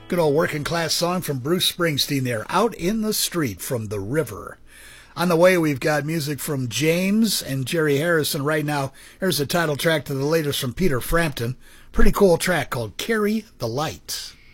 Good old working class song from Bruce Springsteen there, Out in the Street from The River. On the way, we've got music from James and Jerry Harrison. Right now, here's the title track to the latest from Peter Frampton. Pretty cool track called Carry the Light.